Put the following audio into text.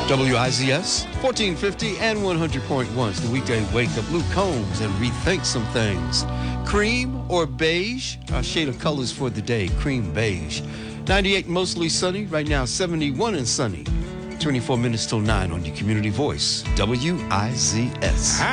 WIZS, 1450 and 100.1. It's the weekday wake up. Luke Combs and rethink some things. Cream or beige? Our shade of colors for the day, cream beige. 98 mostly sunny. Right now, 71 and sunny. 24 minutes till 9 on your community voice, WIZS.